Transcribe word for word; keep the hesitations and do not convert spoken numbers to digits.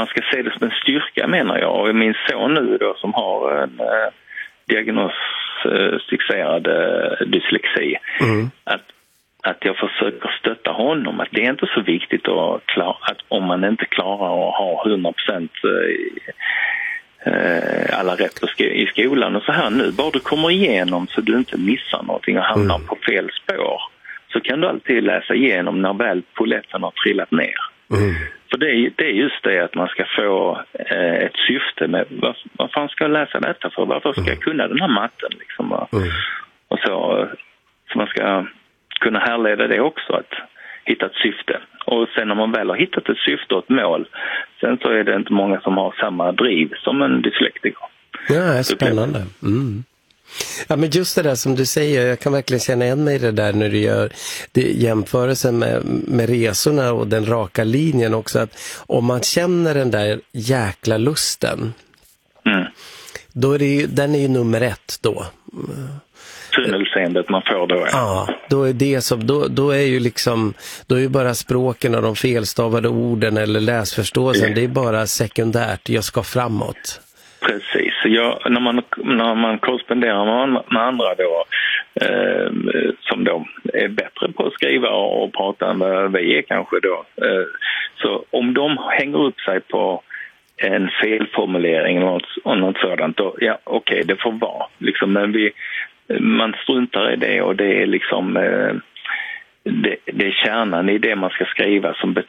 man ska se det som en styrka, menar jag. Och min son nu då, som har en eh, diagnostiserad eh, dyslexi, mm. att, att jag försöker stötta honom, att det är inte så viktigt att, klara, att om man inte klarar att ha hundra procent eh, alla rätt på sk- i skolan och så här nu, bara du kommer igenom så du inte missar någonting och hamnar mm. på fel spår, så kan du alltid läsa igenom när väl poletten har trillat ner. Mm. För det är, det är just det att man ska få eh, ett syfte med vad, vad fan ska jag läsa detta för? Varför ska jag kunna den här matten? Liksom, och, mm. och så, så man ska kunna härleda det också, att hitta ett syfte. Och sen när man väl har hittat ett syfte och ett mål, sen så är det inte många som har samma driv som en dyslektiker. Ja, det är spännande. Mm. Ja, men just det där som du säger, jag kan verkligen känna igen mig i det där när du gör det, jämförelsen med, med resorna och den raka linjen också, att om man känner den där jäkla lusten, mm. då är det ju, den är ju nummer ett då. Tunnelseendet man får då. Ja, ja då är det som, då, då är ju liksom, då är ju bara språken och de felstavade orden eller läsförståelsen, mm. det är bara sekundärt, jag ska framåt. Precis. Jag, när, man, när man korresponderar med, med andra då, eh, som då är bättre på att skriva och prata än vad vi är kanske då, eh, så om de hänger upp sig på en felformulering eller något, och något sådant, då, ja okej, okay, det får vara. Liksom, men vi, man struntar i det, och det är liksom... Eh, Det, det är kärnan i det man ska skriva som